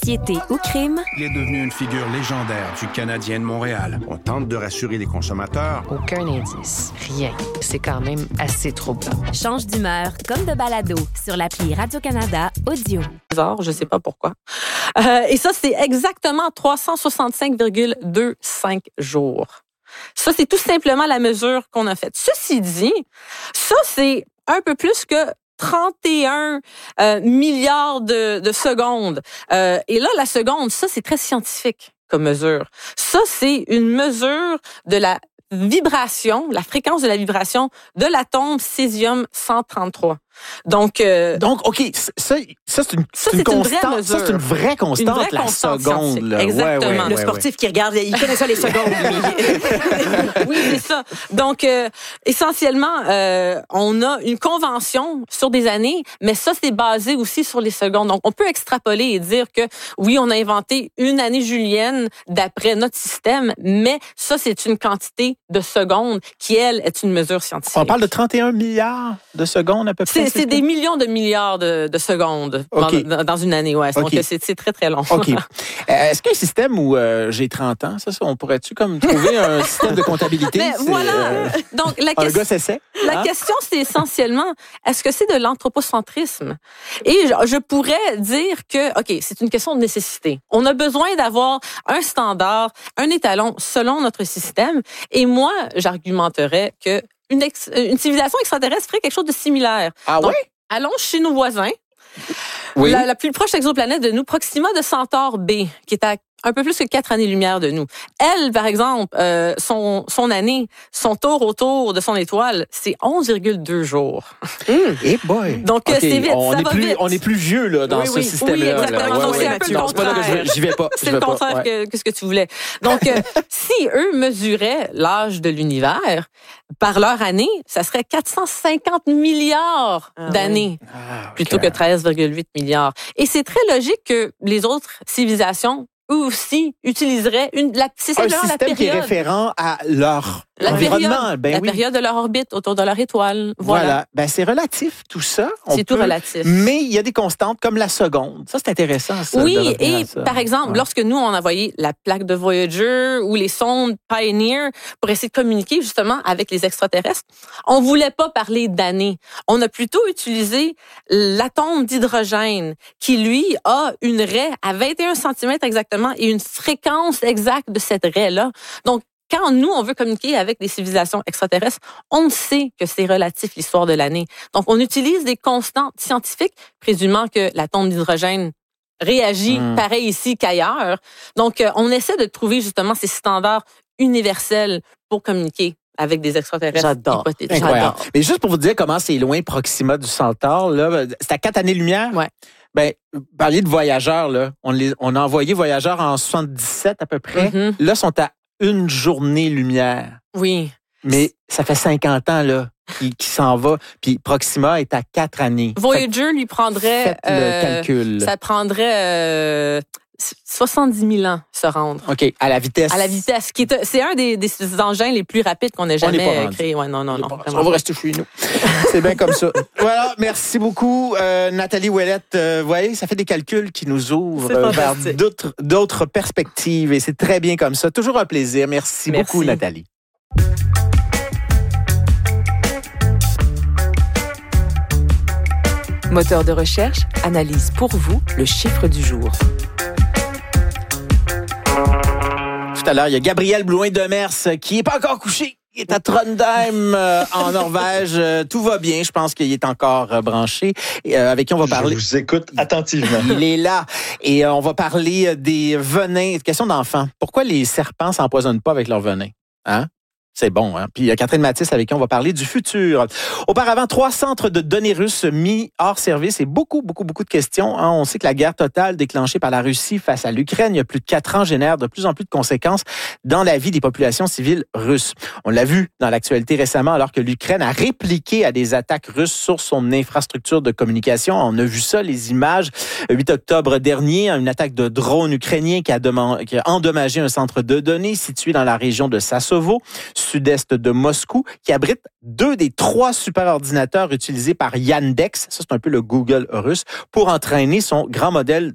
Piété ou crime? Il est devenu une figure légendaire du Canadien de Montréal. On tente de rassurer les consommateurs. Aucun indice. Rien. C'est quand même assez troublant. Change d'humeur comme de balado sur l'appli Radio-Canada Audio. Je sais pas pourquoi. Et ça, c'est exactement 365,25 jours. Ça, c'est tout simplement la mesure qu'on a faite. Ceci dit, ça, c'est un peu plus que 31 milliards de secondes. Et là, la seconde, ça, c'est très scientifique comme mesure. Ça, c'est une mesure de la vibration, la fréquence de la vibration de l'atome césium-133. Donc, OK, ça c'est une constante. Vraie mesure. Ça, c'est une vraie constante, la seconde. Là. Exactement. Le sportif qui regarde, il connaît ça, les secondes. Oui, c'est ça. Donc, essentiellement, on a une convention sur des années, mais ça, c'est basé aussi sur les secondes. Donc, on peut extrapoler et dire que, oui, on a inventé une année julienne d'après notre système, mais ça, c'est une quantité de secondes qui, elle, est une mesure scientifique. On parle de 31 milliards de secondes à peu près? C'est des millions de milliards de secondes dans une année, ouais. Donc, c'est très, très long. OK. Est-ce qu'il y a un système où j'ai 30 ans, ça, on pourrait-tu comme trouver un système de comptabilité? Mais voilà. Donc, la question, c'est essentiellement, est-ce que c'est de l'anthropocentrisme? Et je pourrais dire que, OK, c'est une question de nécessité. On a besoin d'avoir un standard, un étalon selon notre système. Et moi, j'argumenterais que une civilisation extraterrestre ferait quelque chose de similaire. Ah oui? Allons chez nos voisins. Oui. La plus proche exoplanète de nous, Proxima de Centaure B, qui est à un peu plus que 4 années-lumière de nous. Elle, par exemple, son année, son tour autour de son étoile, c'est 11,2 jours. Eh boy! Donc, c'est vite, vite. On est plus vieux là, dans ce système-là. Oui, exactement. Donc, c'est un peu le contraire. J'y vais pas. C'est le contraire que ce que tu voulais. Donc, si eux mesuraient l'âge de l'univers par leur année, ça serait 450 milliards d'années plutôt que 13,8 milliards. Et c'est très logique que les autres civilisations eux aussi utiliseraient un système qui est référent à leur environnement. La période de leur orbite autour de leur étoile. Voilà. Ben, c'est relatif, tout ça. C'est tout relatif. Mais il y a des constantes comme la seconde. Ça, c'est intéressant, ça. Oui, et par exemple, lorsque nous, on a envoyé la plaque de Voyager ou les sondes Pioneer pour essayer de communiquer justement avec les extraterrestres, on voulait pas parler d'années. On a plutôt utilisé l'atome d'hydrogène qui, lui, a une raie à 21 cm exactement et une fréquence exacte de cette raie-là. Donc, quand nous, on veut communiquer avec des civilisations extraterrestres, on sait que c'est relatif l'histoire de l'année. Donc, on utilise des constantes scientifiques, présumant que l'atome d'hydrogène réagit pareil ici qu'ailleurs. Donc, on essaie de trouver justement ces standards universels pour communiquer avec des extraterrestres hypothétiques. J'adore. Mais juste pour vous dire comment c'est loin Proxima du Centaure, là, c'est à 4 années-lumière? Ouais. Ben, parler de voyageurs, là, on a envoyé voyageurs en 77 à peu près. Mm-hmm. Là, sont à une journée-lumière. Oui. Mais ça fait 50 ans, là, qui s'en va. Puis Proxima est à 4 années. Voyager lui prendrait... Faites le calcul. Ça prendrait 70 000 ans se rendre. OK, à la vitesse. À la vitesse. C'est un des engins les plus rapides qu'on ait jamais créé. Ouais, non. On va rester chez nous. C'est bien comme ça. Voilà, merci beaucoup, Nathalie Ouellette. Vous voyez, ça fait des calculs qui nous ouvrent vers d'autres perspectives et c'est très bien comme ça. Toujours un plaisir. Merci beaucoup, Nathalie. Moteur de recherche analyse pour vous le chiffre du jour. Tout à l'heure, il y a Gabriel Blouin-Demers qui n'est pas encore couché. Il est à Trondheim, en Norvège. Tout va bien. Je pense qu'il est encore branché. Avec qui on va parler. Je vous écoute attentivement. Il est là. Et on va parler des venins. Question d'enfant. Pourquoi les serpents s'empoisonnent pas avec leur venin? Hein? C'est bon, hein? Puis il y a Catherine Mathis avec qui on va parler du futur. Auparavant, 3 centres de données russes mis hors service et beaucoup de questions. Hein? On sait que la guerre totale déclenchée par la Russie face à l'Ukraine il y a plus de 4 ans génère de plus en plus de conséquences dans la vie des populations civiles russes. On l'a vu dans l'actualité récemment alors que l'Ukraine a répliqué à des attaques russes sur son infrastructure de communication. On a vu ça, les images. 8 octobre dernier, une attaque de drone ukrainien qui a endommagé un centre de données situé dans la région de Sassovo, sud-est de Moscou, qui abrite 2 des 3 superordinateurs utilisés par Yandex, ça c'est un peu le Google russe, pour entraîner son grand modèle